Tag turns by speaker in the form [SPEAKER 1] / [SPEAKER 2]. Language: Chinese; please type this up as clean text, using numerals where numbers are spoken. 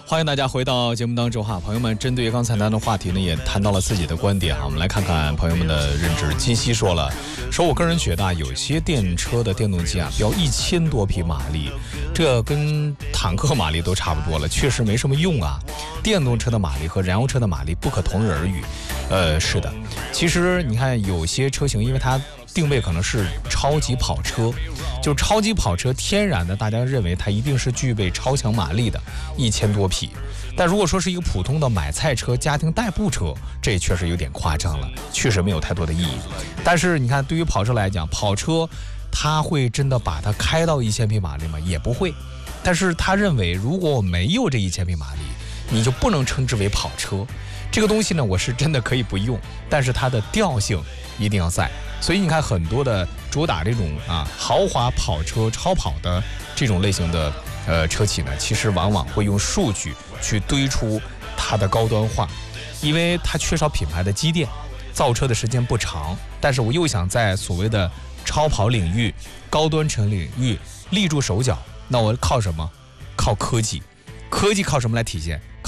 [SPEAKER 1] 欢迎大家回到节目当中哈，朋友们，针对刚才谈的话题呢，也谈到了自己的观点哈。我们来看看朋友们的认知。金熙说了，说我个人觉得有些电车的电动机啊，标1000多匹马力，这跟坦克马力都差不多了，确实没什么用啊。电动车的马力和燃油车的马力不可同日而语。是的，其实你看有些车型，因为它定位可能是超级跑车，就超级跑车天然的大家认为它一定是具备超强马力的，1000多匹。但如果说是一个普通的买菜车、家庭代步车，这也确实有点夸张了，确实没有太多的意义。但是你看，对于跑车来讲，跑车它会真的把它开到1000匹马力吗？也不会。但是他认为，如果我没有这1000匹马力，你就不能称之为跑车。这个东西呢，我是真的可以不用，但是它的调性一定要在。所以你看，很多的主打这种豪华跑车、超跑的这种类型的车企呢，其实往往会用数据去堆出它的高端化，因为它缺少品牌的积淀，造车的时间不长，但是我又想在所谓的超跑领域、高端车领域立住手脚，那我靠什么？靠科技。科技靠什么来体现？